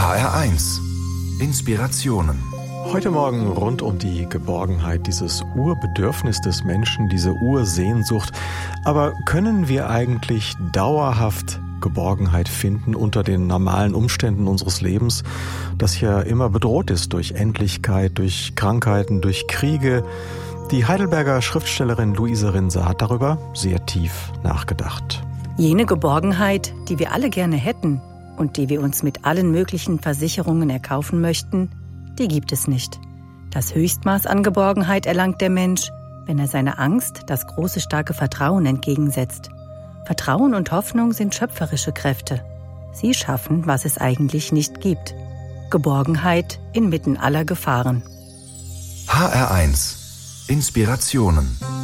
HR1 Inspirationen. Heute Morgen rund um die Geborgenheit, dieses Urbedürfnis des Menschen, diese Ursehnsucht. Aber können wir eigentlich dauerhaft Geborgenheit finden unter den normalen Umständen unseres Lebens, das ja immer bedroht ist durch Endlichkeit, durch Krankheiten, durch Kriege? Die Heidelberger Schriftstellerin Luise Rinser hat darüber sehr tief nachgedacht. Jene Geborgenheit, die wir alle gerne hätten und die wir uns mit allen möglichen Versicherungen erkaufen möchten, die gibt es nicht. Das Höchstmaß an Geborgenheit erlangt der Mensch, wenn er seiner Angst das große, starke Vertrauen entgegensetzt. Vertrauen und Hoffnung sind schöpferische Kräfte. Sie schaffen, was es eigentlich nicht gibt. Geborgenheit inmitten aller Gefahren. HR1 Inspirationen.